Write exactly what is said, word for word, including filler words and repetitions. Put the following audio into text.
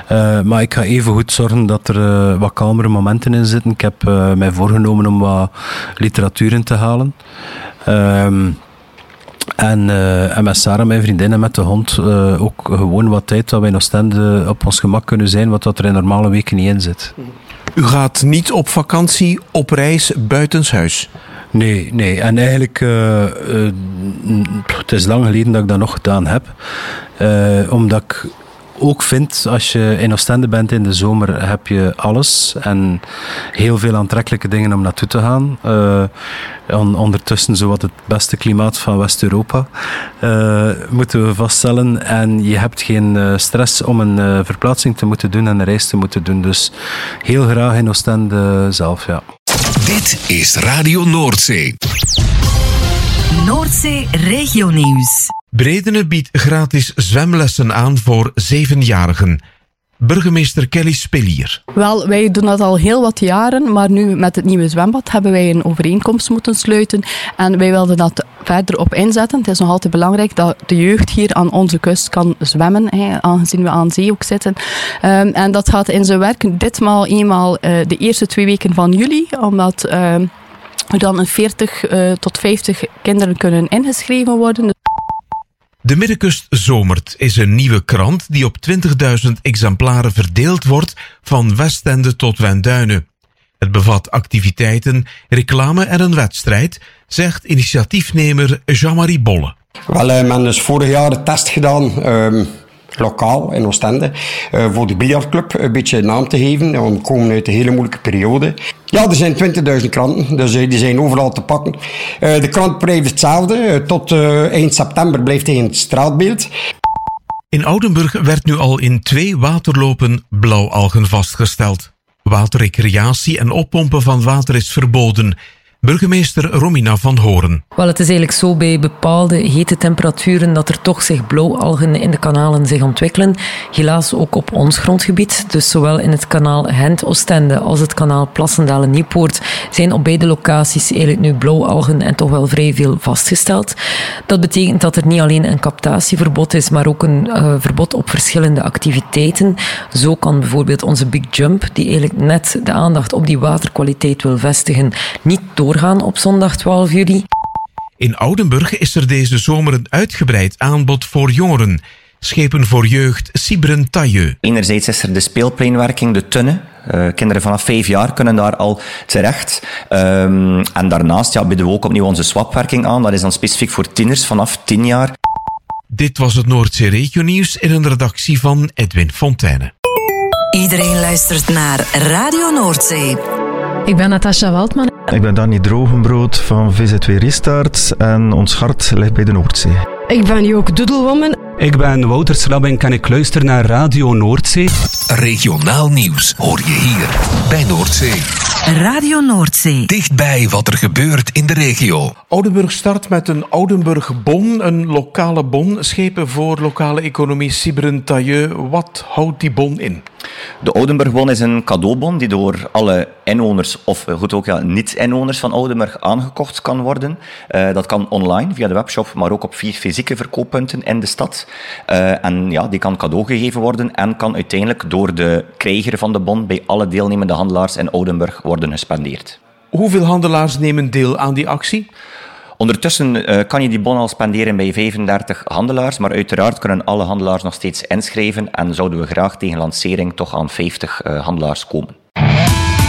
Uh, maar ik ga even goed zorgen dat er uh, wat kalmere momenten in zitten. Ik heb uh, mij voorgenomen om wat literatuur in te halen. Um, En, uh, en met Sarah, mijn vriendin, en met de hond uh, ook gewoon wat tijd dat wij in Oostende op ons gemak kunnen zijn, wat dat er in normale weken niet in zit. U gaat niet op vakantie, op reis, buitenshuis? Nee, nee. En eigenlijk, uh, uh, het is lang geleden dat ik dat nog gedaan heb. Uh, omdat ik ook vind, als je in Oostende bent in de zomer, heb je alles en heel veel aantrekkelijke dingen om naartoe te gaan. Uh, on, ondertussen zowat het beste klimaat van West-Europa, uh, moeten we vaststellen. En je hebt geen uh, stress om een uh, verplaatsing te moeten doen en een reis te moeten doen. Dus heel graag in Oostende zelf, ja. Dit is Radio Noordzee. Noordzee Regionieuws. Bredene biedt gratis zwemlessen aan voor zevenjarigen. Burgemeester Kelly Spelier. Wel, wij doen dat al heel wat jaren, maar nu met het nieuwe zwembad hebben wij een overeenkomst moeten sluiten en wij wilden dat verder op inzetten. Het is nog altijd belangrijk dat de jeugd hier aan onze kust kan zwemmen, hè, aangezien we aan zee ook zitten. Um, en dat gaat in zijn werk ditmaal eenmaal uh, de eerste twee weken van juli, omdat uh, er dan een veertig uh, tot vijftig kinderen kunnen ingeschreven worden. De Middenkust Zomert is een nieuwe krant die op twintigduizend exemplaren verdeeld wordt van Westende tot Wenduinen. Het bevat activiteiten, reclame en een wedstrijd, zegt initiatiefnemer Jean-Marie Bolle. Wel, we hebben dus vorig jaar een test gedaan, um, lokaal in Oostende, uh, voor de biljartclub een beetje naam te geven. We komen uit een hele moeilijke periode. Ja, er zijn twintigduizend kranten, dus uh, die zijn overal te pakken. Uh, de krant blijft hetzelfde, uh, tot uh, eind september blijft hij in het straatbeeld. In Oudenburg werd nu al in twee waterlopen blauwalgen vastgesteld. Waterrecreatie en oppompen van water is verboden. Burgemeester Romina van Horen. Wel, het is eigenlijk zo bij bepaalde hete temperaturen dat er toch zich blauwalgen in de kanalen zich ontwikkelen. Helaas ook op ons grondgebied. Dus zowel in het kanaal Gent-Oostende als het kanaal Plassendalen-Nieuwpoort zijn op beide locaties eigenlijk nu blauwalgen en toch wel vrij veel vastgesteld. Dat betekent dat er niet alleen een captatieverbod is, maar ook een uh, verbod op verschillende activiteiten. Zo kan bijvoorbeeld onze Big Jump, die eigenlijk net de aandacht op die waterkwaliteit wil vestigen, niet door gaan op zondag twaalf juli. In Oudenburg is er deze zomer een uitgebreid aanbod voor jongeren. Schepen voor jeugd Sibren Tailleux. Enerzijds is er de speelpleinwerking, de tunne. Uh, kinderen vanaf vijf jaar kunnen daar al terecht. Um, en daarnaast ja, bieden we ook opnieuw onze swapwerking aan. Dat is dan specifiek voor tieners vanaf tien jaar. Dit was het Noordzee Regionieuws in een redactie van Edwin Fontaine. Iedereen luistert naar Radio Noordzee. Ik ben Natasja Waldman. Ik ben Danny Drogenbrood van V Z W Restart en ons hart ligt bij de Noordzee. Ik ben Joke Doedelwoman. Ik ben Wouter Slabbink en ik luister naar Radio Noordzee. Regionaal nieuws hoor je hier bij Noordzee. Radio Noordzee. Dichtbij wat er gebeurt in de regio. Oudenburg start met een Oudenburg-bon, een lokale bon. Schepen voor lokale economie Sibren Tailleux. Wat houdt die bon in? De Oudenburgbon is een cadeaubon die door alle inwoners, of goed ook ja, niet-inwoners van Oudenburg aangekocht kan worden. Uh, dat kan online via de webshop, maar ook op vier fysieke verkooppunten in de stad. Uh, en ja, die kan cadeau gegeven worden en kan uiteindelijk door de krijger van de bon bij alle deelnemende handelaars in Oudenburg worden gespendeerd. Hoeveel handelaars nemen deel aan die actie? Ondertussen uh, kan je die bon al spenderen bij vijfendertig handelaars, maar uiteraard kunnen alle handelaars nog steeds inschrijven en zouden we graag tegen lancering toch aan vijftig uh, handelaars komen.